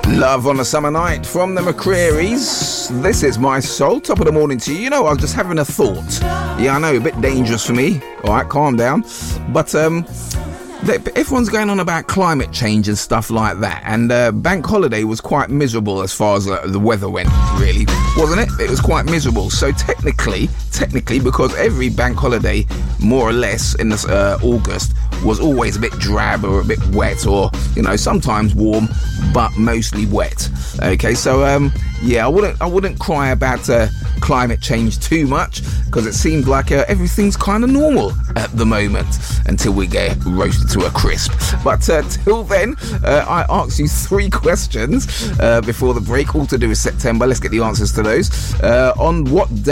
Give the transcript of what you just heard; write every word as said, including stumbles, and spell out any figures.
Love on a summer night from the McCrearys. This is My Soul. Top of the morning to you. You know, I was just having a thought. Yeah, I know, a bit dangerous for me. All right, calm down. But um, everyone's going on about climate change and stuff like that. And uh, bank holiday was quite miserable as far as uh, the weather went, really. Wasn't it? It was quite miserable. So technically, technically, because every bank holiday, more or less, in this, uh, August, was always a bit drab or a bit wet, or, you know, sometimes warm, but mostly wet. Okay, so um, yeah, I wouldn't, I wouldn't cry about uh, climate change too much, because it seems like uh, everything's kind of normal at the moment until we get roasted to a crisp. But uh, till then, uh, I asked you three questions uh, before the break, all to do with September. Let's get the answers to those. Uh, on what day